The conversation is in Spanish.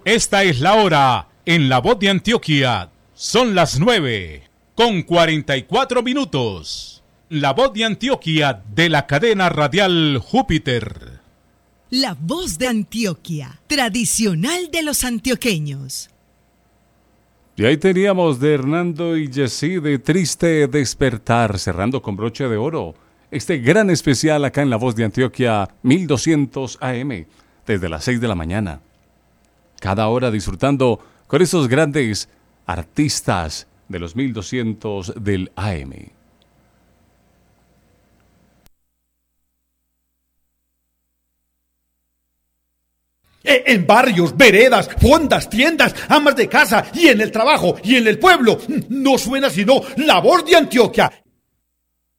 Esta es la hora en La Voz de Antioquia. Son las 9:44. La Voz de Antioquia de la cadena radial Júpiter. La Voz de Antioquia, tradicional de los antioqueños. Y ahí teníamos de Hernando y Jessy de Triste Despertar, cerrando con broche de oro este gran especial acá en La Voz de Antioquia 1200 AM, desde las 6 de la mañana. Cada hora disfrutando con esos grandes artistas de los 1200 del AM. En barrios, veredas, fondas, tiendas, amas de casa y en el trabajo y en el pueblo, no suena sino La Voz de Antioquia.